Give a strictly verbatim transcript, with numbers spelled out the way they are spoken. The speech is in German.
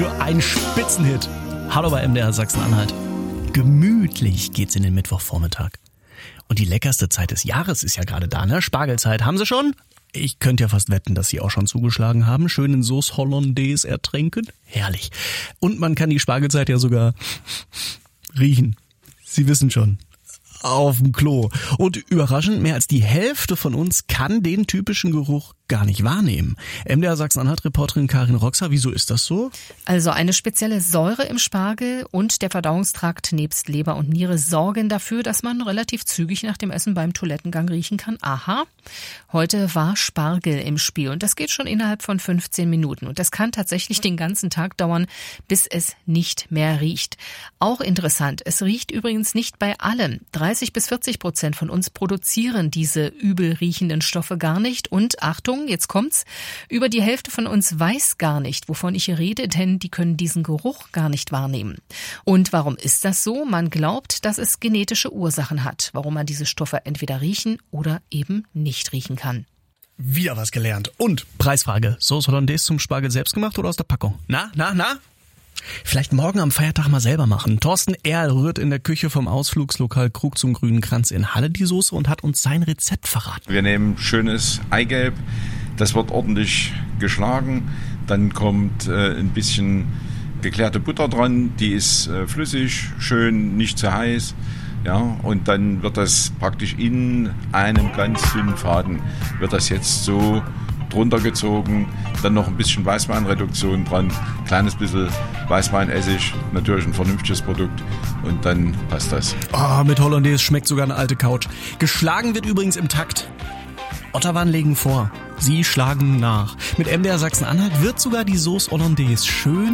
Ein Spitzenhit. Hallo bei M D R Sachsen-Anhalt. Gemütlich geht's in den Mittwochvormittag. Und die leckerste Zeit des Jahres ist ja gerade da, ne? Spargelzeit. Haben Sie schon? Ich könnte ja fast wetten, dass Sie auch schon zugeschlagen haben. Schön in Sauce Hollandaise ertränken. Herrlich. Und man kann die Spargelzeit ja sogar riechen. Sie wissen schon. Auf dem Klo. Und überraschend, mehr als die Hälfte von uns kann den typischen Geruch gar nicht wahrnehmen. M D R Sachsen-Anhalt-Reporterin Karin Roxer, wieso ist das so? Also eine spezielle Säure im Spargel und der Verdauungstrakt nebst Leber und Niere sorgen dafür, dass man relativ zügig nach dem Essen beim Toilettengang riechen kann. Aha, heute war Spargel im Spiel und das geht schon innerhalb von fünfzehn Minuten. Und das kann tatsächlich den ganzen Tag dauern, bis es nicht mehr riecht. Auch interessant, es riecht übrigens nicht bei allen. dreißig bis vierzig Prozent von uns produzieren diese übel riechenden Stoffe gar nicht. Und Achtung, jetzt kommt's, über die Hälfte von uns weiß gar nicht, wovon ich rede, denn die können diesen Geruch gar nicht wahrnehmen. Und warum ist das so? Man glaubt, dass es genetische Ursachen hat, warum man diese Stoffe entweder riechen oder eben nicht riechen kann. Wieder was gelernt. Und Preisfrage, Sauce Hollandaise zum Spargel selbst gemacht oder aus der Packung? Na, na, na? Vielleicht morgen am Feiertag mal selber machen. Thorsten Erl rührt in der Küche vom Ausflugslokal Krug zum Grünen Kranz in Halle die Soße und hat uns sein Rezept verraten. Wir nehmen schönes Eigelb, das wird ordentlich geschlagen. Dann kommt äh, ein bisschen geklärte Butter dran, die ist äh, flüssig, schön, nicht zu heiß. Ja, und dann wird das praktisch in einem ganz dünnen Faden, wird das jetzt so drunter gezogen, dann noch ein bisschen Weißweinreduktion dran, kleines bisschen Weißweinessig, natürlich ein vernünftiges Produkt und dann passt das. Oh, mit Hollandaise schmeckt sogar eine alte Couch. Geschlagen wird übrigens im Takt. Otterwan legen vor, sie schlagen nach. Mit M D R Sachsen-Anhalt wird sogar die Sauce Hollandaise schön